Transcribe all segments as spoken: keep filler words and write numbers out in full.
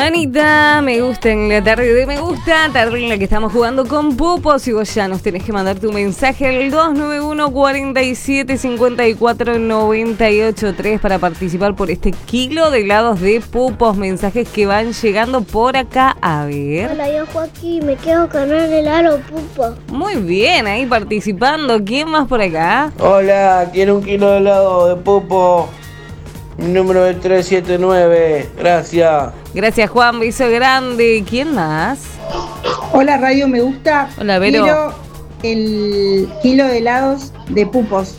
Anita, me gusta en la tarde de me gusta, tarde en la que estamos jugando con pupos y vos ya nos tenés que mandar tu mensaje al dos nueve uno, cuatro siete, cinco cuatro, nueve ocho tres para participar por este kilo de helados de pupos. Mensajes que van llegando por acá, a ver. Hola, yo Joaquín, me quedo con el helado pupo. Muy bien, ahí participando. ¿Quién más por acá? Hola, quiero un kilo de helado de pupo. Mi número es tres siete nueve, gracias. Gracias, Juan, beso grande. ¿Quién más? Hola, Radio Me Gusta. Hola, Vero. Quiero el kilo de helados de pupos.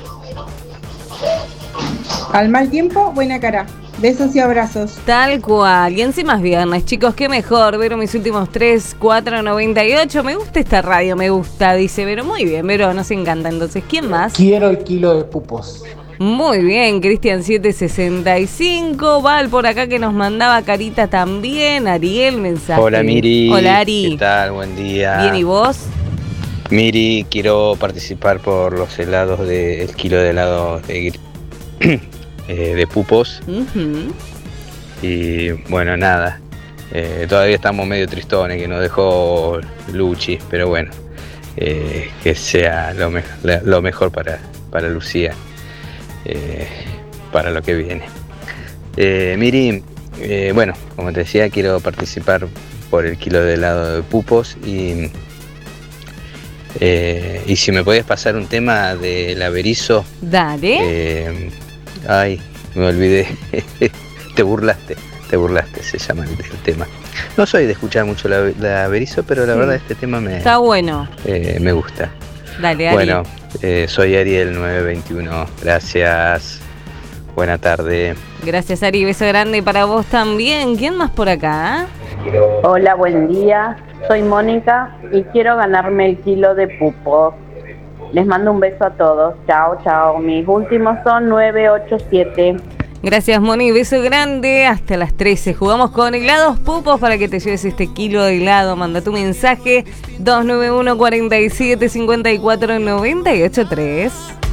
Al mal tiempo, buena cara. Besos y abrazos. Tal cual. Y encima es viernes, chicos, qué mejor. Vero, mis últimos tres, cuatro, noventa y ocho. Me gusta esta radio, me gusta, dice Vero. Muy bien, Vero, nos encanta. Entonces, ¿quién más? Quiero el kilo de pupos. Muy bien, Cristian siete sesenta y cinco, Val por acá que nos mandaba carita también, Ariel, mensaje. Hola Miri. Hola Ari. ¿Qué tal? Buen día. Bien, ¿y vos? Miri, quiero participar por los helados de el kilo de helado de, eh, de pupos. Uh-huh. Y bueno, nada, eh, todavía estamos medio tristones que nos dejó Luchi, pero bueno, eh, que sea lo, me lo mejor para, para Lucía. Eh, para lo que viene. Eh, Miri, eh, bueno, como te decía, quiero participar por el kilo de helado de pupos y, eh, y si me podías pasar un tema del averizo. Dale. Eh, ay, me olvidé. Te burlaste, te burlaste, se llama el, el tema. No soy de escuchar mucho la, la averizo, pero la sí. verdad este tema me, Está bueno. Eh, me gusta. Dale, Ari. Bueno, eh, soy Ariel nueve veintiuno, gracias, buena tarde. Gracias Ari, beso grande para vos también. ¿Quién más por acá? Hola, buen día, soy Mónica y quiero ganarme el kilo de pupos. Les mando un beso a todos, chao, chao, mis últimos son nueve ocho siete. Gracias Moni, beso grande, hasta las trece. Jugamos con helados pupos para que te lleves este kilo de helado. Manda tu mensaje dos nueve uno, cuatro siete, cinco cuatro, nueve ocho tres.